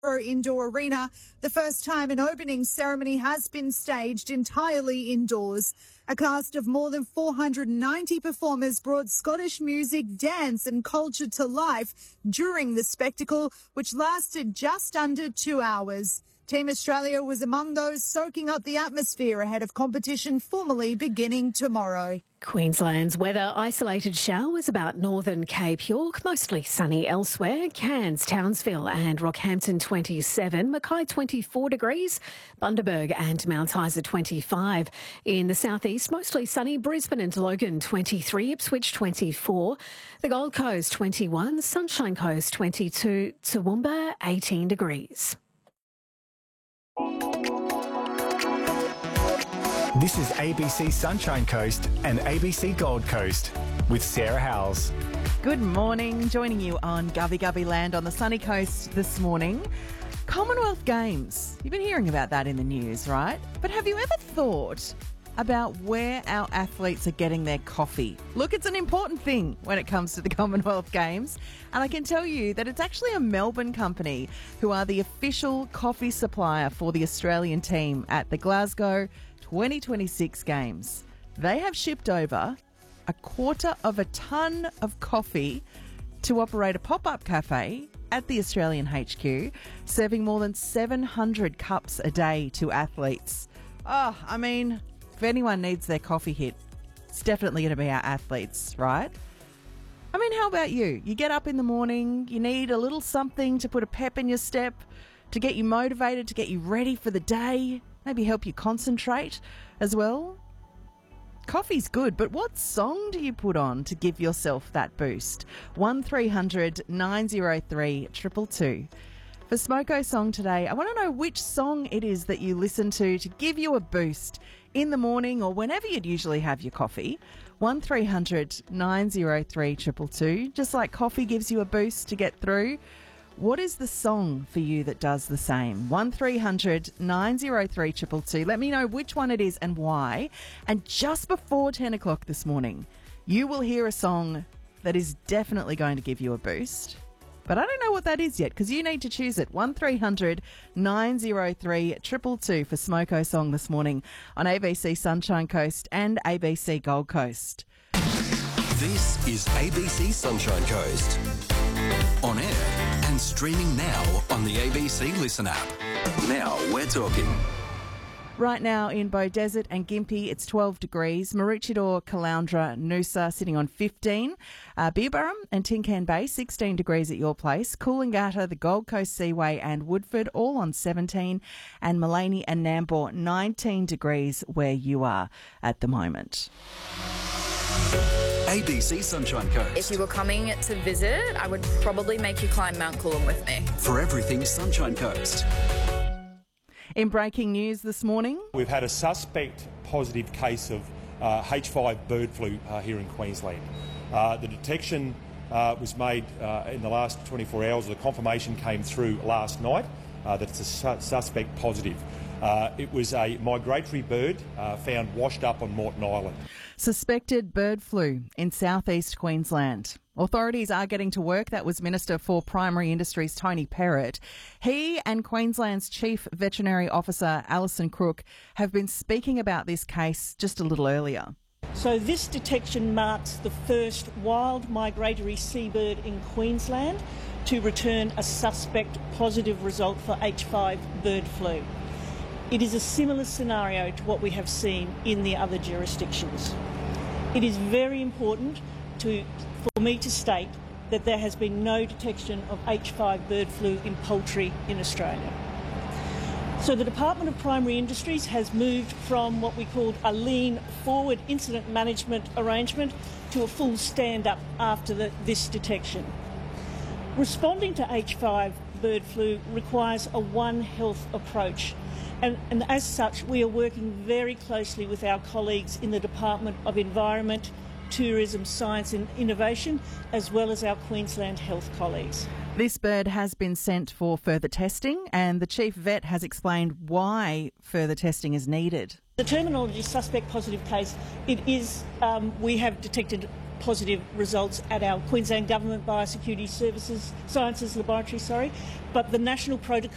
Indoor Arena. The first time an opening ceremony has been staged entirely indoors. A cast of more than 490 performers brought Scottish music, dance and culture to life during the spectacle, which lasted just under 2 hours. Team Australia was among those soaking up the atmosphere ahead of competition formally beginning tomorrow. Queensland's weather: isolated showers about northern Cape York, mostly sunny elsewhere. Cairns, Townsville and Rockhampton 27, Mackay 24 degrees, Bundaberg and Mount Isa 25. In the southeast, mostly sunny, Brisbane and Logan 23, Ipswich 24, the Gold Coast 21, Sunshine Coast 22, Toowoomba 18 degrees. This is ABC Sunshine Coast and ABC Gold Coast with Sarah Howells. Good morning. Joining you on Gubby Gubby Land on the sunny coast this morning. Commonwealth Games. You've been hearing about that in the news, right? But have you ever thought about where our athletes are getting their coffee? Look, it's an important thing when it comes to the Commonwealth Games. And I can tell you that it's actually a Melbourne company who are the official coffee supplier for the Australian team at the Glasgow 2026 Games. They have shipped over 250 tonne of coffee to operate a pop-up cafe at the Australian HQ, serving more than 700 cups a day to athletes. Oh, I mean, if anyone needs their coffee hit, it's definitely going to be our athletes, right? I mean, how about you? You get up in the morning, you need a little something to put a pep in your step, to get you motivated, to get you ready for the day, maybe help you concentrate as well. Coffee's good, but what song do you put on to give yourself that boost? 1300 903 222. For Smoko Song today, I want to know which song it is that you listen to give you a boost in the morning or whenever you'd usually have your coffee. 1300 903 222. Just like coffee gives you a boost to get through, what is the song for you that does the same? 1300 903 222. Let me know which one it is and why. And just before 10 o'clock this morning, you will hear a song that is definitely going to give you a boost. But I don't know what that is yet because you need to choose it. 1300 903 222 for Smoko Song this morning on ABC Sunshine Coast and ABC Gold Coast. This is ABC Sunshine Coast. On air and streaming now on the ABC Listen app. Now we're talking. Right now in Beaudesert and Gympie, it's 12 degrees. Maroochydore, Caloundra, Noosa sitting on 15. Beerburrum and Tin Can Bay, 16 degrees at your place. Coolangatta, the Gold Coast Seaway and Woodford, all on 17. And Maleny and Nambour, 19 degrees where you are at the moment. ABC Sunshine Coast. If you were coming to visit, I would probably make you climb Mount Coolum with me. For everything Sunshine Coast. In breaking news this morning, we've had a suspect positive case of H5 bird flu here in Queensland. The detection was made in the last 24 hours. The confirmation came through last night that it's a suspect positive. It was a migratory bird found washed up on Moreton Island. Suspected bird flu in southeast Queensland. Authorities are getting to work. That was Minister for Primary Industries Tony Perrott. He and Queensland's Chief Veterinary Officer Alison Crook have been speaking about this case just a little earlier. So this detection marks the first wild migratory seabird in Queensland to return a suspect positive result for H5 bird flu. It is a similar scenario to what we have seen in the other jurisdictions. It is very important for me to state that there has been no detection of H5 bird flu in poultry in Australia. So the Department of Primary Industries has moved from what we called a lean forward incident management arrangement to a full stand-up after this detection. Responding to H5 bird flu requires a One Health approach. And as such, we are working very closely with our colleagues in the Department of Environment, Tourism, Science and Innovation, as well as our Queensland Health colleagues. This bird has been sent for further testing, and the Chief Vet has explained why further testing is needed. The terminology suspect positive case, it is, we have detected positive results at our Queensland Government Biosecurity Sciences Laboratory, but the national protocol